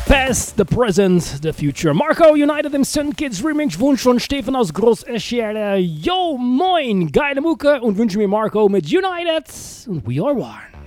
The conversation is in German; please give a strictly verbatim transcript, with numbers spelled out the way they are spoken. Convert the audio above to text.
Past, the Present, the Future. Marco United im Synth Kids Remix. Wunsch von Stefan aus Groß Escherde. Yo, moin, geile Mucke und wünsche mir Marco mit United und We Are One.